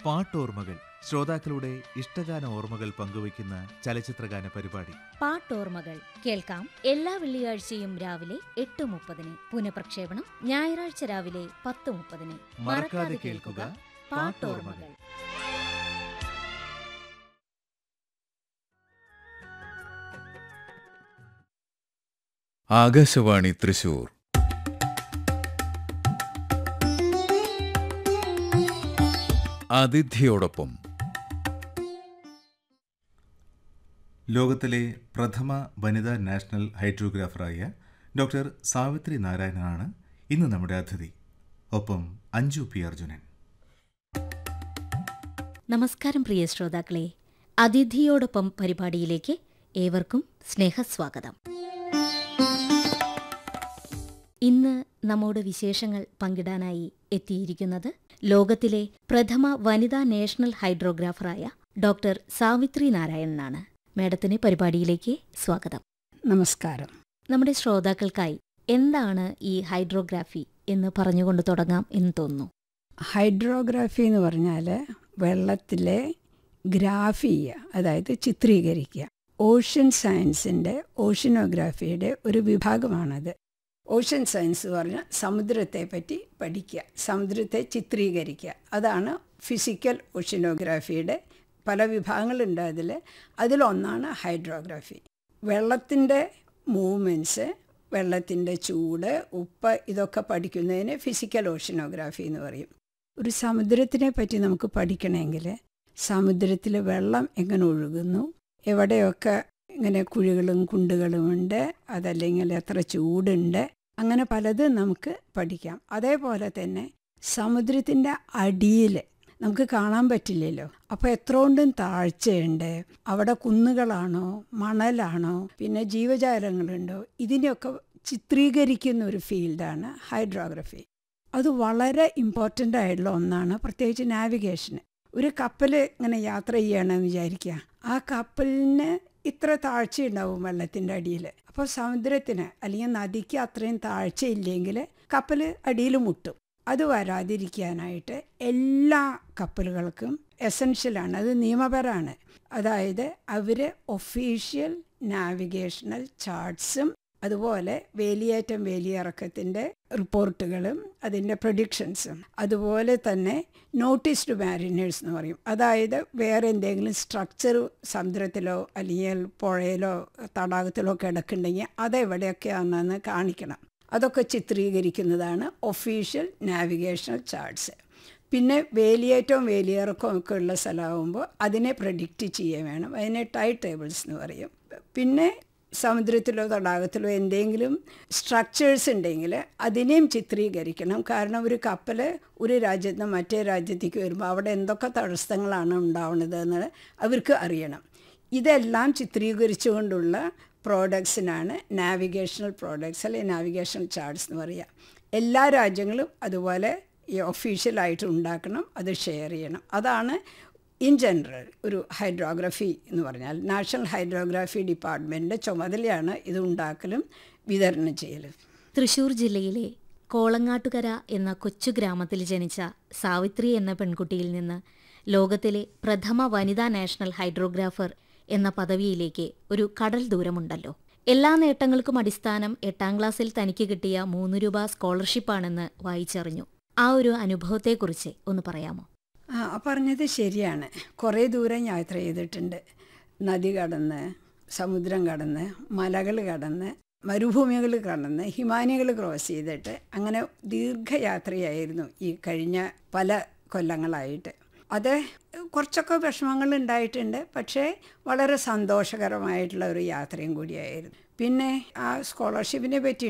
പാട്ടോർമ്മകൾ, ശ്രോതാക്കളുടെ ഇഷ്ടഗാന ഓർമ്മകൾ പങ്കുവയ്ക്കുന്ന ചലച്ചിത്രഗാന പരിപാടി. പാട്ടോർമ്മകൾ കേൾക്കാം എല്ലാ വെള്ളിയാഴ്ചയും രാവിലെ 8:30. പുനഃപ്രക്ഷേപണം ഞായറാഴ്ച രാവിലെ 10:30. മറക്കാതെ കേൾക്കുക പാട്ടോർമ്മകൾ. ആകാശവാണി തൃശൂർ. അതിഥിയോടൊപ്പം ലോകത്തിലെ പ്രഥമ വനിതാ നാഷണൽ ഹൈഡ്രോഗ്രാഫറായ ഡോക്ടർ സാവിത്രി നാരായണനാണ് ഇന്ന് നമ്മുടെ അതിഥി. ഒപ്പം അഞ്ജു പി അർജുനൻ. നമസ്കാരം പ്രിയ ശ്രോതാക്കളെ, അതിഥിയോടൊപ്പം പരിപാടിയിലേക്ക് ഏവർക്കും സ്നേഹസ്വാഗതം. ഇന്ന് നമ്മോട് വിശേഷങ്ങൾ പങ്കിടാനായി എത്തിയിരിക്കുന്നത് ലോകത്തിലെ പ്രഥമ വനിതാ നാഷണൽ ഹൈഡ്രോഗ്രാഫറായ ഡോക്ടർ സാവിത്രി നാരായണനാണ്. മേഡത്തിന് പരിപാടിയിലേക്ക് സ്വാഗതം. നമസ്കാരം. നമ്മുടെ ശ്രോതാക്കൾക്കായി എന്താണ് ഈ ഹൈഡ്രോഗ്രാഫി എന്ന് പറഞ്ഞുകൊണ്ട് തുടങ്ങാം എന്ന് തോന്നുന്നു. ഹൈഡ്രോഗ്രാഫി എന്ന് പറഞ്ഞാൽ വെള്ളത്തിലെ ഗ്രാഫി ചെയ്യുക, അതായത് ചിത്രീകരിക്കുക. ഓഷ്യൻ സയൻസിൻ്റെ ഓഷ്യനോഗ്രാഫിയുടെ ഒരു വിഭാഗമാണത്. ഓഷ്യൻ സയൻസ് പറഞ്ഞാൽ സമുദ്രത്തെ പറ്റി പഠിക്കുക, സമുദ്രത്തെ ചിത്രീകരിക്കുക. അതാണ് ഫിസിക്കൽ ഓഷ്യനോഗ്രാഫിയുടെ പല വിഭാഗങ്ങളുണ്ട്. അതിലൊന്നാണ് ഹൈഡ്രോഗ്രാഫി. വെള്ളത്തിൻ്റെ മൂവ്മെൻറ്റ്സ്, വെള്ളത്തിൻ്റെ ചൂട്, ഉപ്പ്, ഇതൊക്കെ പഠിക്കുന്നതിന് ഫിസിക്കൽ ഓഷ്യനോഗ്രാഫി എന്ന് പറയും. ഒരു സമുദ്രത്തിനെ പറ്റി നമുക്ക് പഠിക്കണമെങ്കിൽ സമുദ്രത്തിൽ വെള്ളം എങ്ങനെ ഒഴുകുന്നു, എവിടെയൊക്കെ ഇങ്ങനെ കുഴികളും കുണ്ടുകളുമുണ്ട്, അതല്ലെങ്കിൽ എത്ര ചൂടുണ്ട്, അങ്ങനെ പലതും നമുക്ക് പഠിക്കാം. അതേപോലെ തന്നെ സമുദ്രത്തിൻ്റെ അടിയിൽ നമുക്ക് കാണാൻ പറ്റില്ലല്ലോ, അപ്പോൾ എത്രകൊണ്ടും താഴ്ചയുണ്ട്, അവിടെ കുന്നുകളാണോ മണലാണോ പിന്നെ ജീവജാലങ്ങളുണ്ടോ, ഇതിനെയൊക്കെ ചിത്രീകരിക്കുന്ന ഒരു ഫീൽഡാണ് ഹൈഡ്രോഗ്രഫി. അത് വളരെ ഇമ്പോർട്ടൻ്റ് ആയിട്ടുള്ള ഒന്നാണ്, പ്രത്യേകിച്ച് നാവിഗേഷന്. ഒരു കപ്പൽ ഇങ്ങനെ യാത്ര ചെയ്യണമെന്ന് വിചാരിക്കുക, ആ കപ്പലിന് ഇത്ര താഴ്ചയുണ്ടാവും വെള്ളത്തിൻ്റെ അടിയിൽ. അപ്പോൾ സമുദ്രത്തിന് അല്ലെങ്കിൽ നദിക്ക് അത്രയും താഴ്ചയില്ലെങ്കിൽ കപ്പൽ അടിയിൽ മുട്ടും. അത് വരാതിരിക്കാനായിട്ട് എല്ലാ കപ്പലുകൾക്കും എസൻഷ്യലാണ്, അത് നിയമപരമാണ്. അതായത് അവർ ഒഫീഷ്യൽ നാവിഗേഷണൽ ചാർട്ട്സും അതുപോലെ വേലിയേറ്റം വേലിയിറക്കത്തിൻ്റെ റിപ്പോർട്ടുകളും അതിൻ്റെ പ്രൊഡിക്ഷൻസും, അതുപോലെ തന്നെ നോട്ടീസ് ടു മാരിനേഴ്സ് എന്ന് പറയും. അതായത് വേറെ എന്തെങ്കിലും സ്ട്രക്ചർ സമുദ്രത്തിലോ അല്ലെങ്കിൽ പുഴയിലോ തടാകത്തിലോ കിടക്കുന്നുണ്ടെങ്കിൽ അതെവിടെയൊക്കെയാണെന്ന് കാണിക്കണം. അതൊക്കെ ചിത്രീകരിക്കുന്നതാണ് ഒഫീഷ്യൽ നാവിഗേഷണൽ ചാർട്ട്സ്. പിന്നെ വേലിയേറ്റവും വേലിയിറക്കവും ഒക്കെ ഉള്ള സ്ഥലമാകുമ്പോൾ അതിനെ പ്രഡിക്റ്റ് ചെയ്യുകയും വേണം. അതിനെ ടൈഡ് ടേബിൾസ് എന്ന് പറയും. പിന്നെ സമുദ്രത്തിലോ തടാകത്തിലോ എന്തെങ്കിലും സ്ട്രക്ചേഴ്സ് ഉണ്ടെങ്കിൽ അതിനെയും ചിത്രീകരിക്കണം. കാരണം ഒരു കപ്പൽ ഒരു രാജ്യത്ത് നിന്ന് മറ്റേ രാജ്യത്തേക്ക് വരുമ്പോൾ അവിടെ എന്തൊക്കെ തടസ്സങ്ങളാണ് ഉണ്ടാവുന്നത് എന്ന് അവർക്ക് അറിയണം. ഇതെല്ലാം ചിത്രീകരിച്ചുകൊണ്ടുള്ള പ്രോഡക്ട്സിനാണ് നാവിഗേഷണൽ പ്രോഡക്ട്സ് അല്ലെങ്കിൽ നാവിഗേഷണൽ ചാർട്ട്സ് എന്ന് പറയുക. എല്ലാ രാജ്യങ്ങളും അതുപോലെ ഈ ഒഫീഷ്യലായിട്ട് ഉണ്ടാക്കണം, അത് ഷെയർ ചെയ്യണം. അതാണ് ഇൻ ജനറൽ ഒരു ഹൈഡ്രോഗ്രഫി എന്ന് പറഞ്ഞാൽ. നാഷണൽ ഹൈഡ്രോഗ്രാഫി ഡിപ്പാർട്ട്മെൻറ്റിൻ്റെ ചുമതലയാണ് ഇത് ഉണ്ടാക്കലും വിതരണം ചെയ്യലും. തൃശൂർ ജില്ലയിലെ കോളങ്ങാട്ടുകര എന്ന കൊച്ചു ഗ്രാമത്തിൽ ജനിച്ച സാവിത്രി എന്ന പെൺകുട്ടിയിൽ നിന്ന് ലോകത്തിലെ പ്രഥമ വനിതാ നാഷണൽ ഹൈഡ്രോഗ്രാഫർ എന്ന പദവിയിലേക്ക് ഒരു കടൽ ദൂരമുണ്ടല്ലോ. എല്ലാ നേട്ടങ്ങൾക്കും അടിസ്ഥാനം 8ാം ക്ലാസ്സിൽ തനിക്ക് കിട്ടിയ 3 രൂപ സ്കോളർഷിപ്പാണെന്ന് വായിച്ചറിഞ്ഞു. ആ ഒരു അനുഭവത്തെക്കുറിച്ച് ഒന്ന് പറയാമോ? പറഞ്ഞത് ശരിയാണ്. കുറേ ദൂരം യാത്ര ചെയ്തിട്ടുണ്ട്. നദി കടന്ന്, സമുദ്രം കടന്ന്, മലകൾ കടന്ന്, മരുഭൂമികൾ കടന്ന്, ഹിമാനികൾ ക്രോസ് ചെയ്തിട്ട് അങ്ങനെ ദീർഘയാത്രയായിരുന്നു ഈ കഴിഞ്ഞ പല കൊല്ലങ്ങളായിട്ട്. അത് കുറച്ചൊക്കെ വിഷമങ്ങൾ ഉണ്ടായിട്ടുണ്ട്, പക്ഷേ വളരെ സന്തോഷകരമായിട്ടുള്ള ഒരു യാത്രയും കൂടിയായിരുന്നു. പിന്നെ ആ സ്കോളർഷിപ്പിനെ പറ്റി